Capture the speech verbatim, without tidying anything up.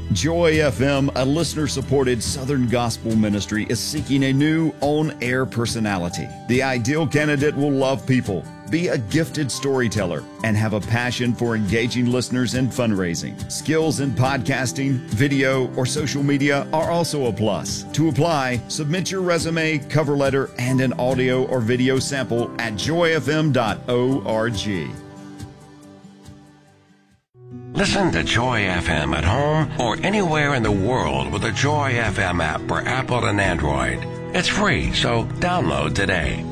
Joy F M, a listener-supported Southern gospel ministry, is seeking a new on-air personality. The ideal candidate will love people, be a gifted storyteller, and have a passion for engaging listeners in fundraising. Skills in podcasting, video, or social media are also a plus. To apply, submit your resume, cover letter, and an audio or video sample at joy f m dot org. Listen to Joy F M at home or anywhere in the world with the Joy F M app for Apple and Android. It's free, so download today.